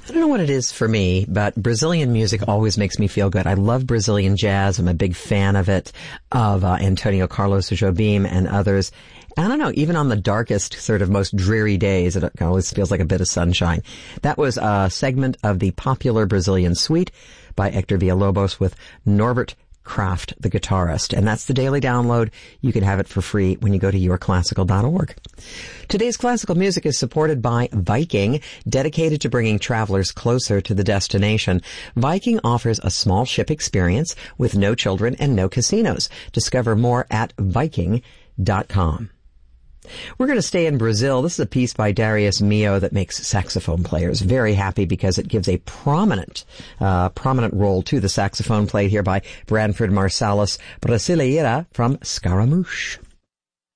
I don't know what it is for me, but Brazilian music always makes me feel good. I love Brazilian jazz. I'm a big fan of it, of Antonio Carlos Jobim and others. I don't know, even on the darkest, sort of most dreary days, it always feels like a bit of sunshine. That was a segment of the popular Brazilian Suite by Hector Villalobos with Norbert Kraft, the guitarist. And that's the daily download. You can have it for free when you go to yourclassical.org. Today's classical music is supported by Viking, dedicated to bringing travelers closer to the destination. Viking offers a small ship experience with no children and no casinos. Discover more at Viking.com. We're going to stay in Brazil. This is a piece by Darius Milhaud that makes saxophone players very happy because it gives a prominent role to the saxophone played here by Branford Marsalis Brasileira from Scaramouche.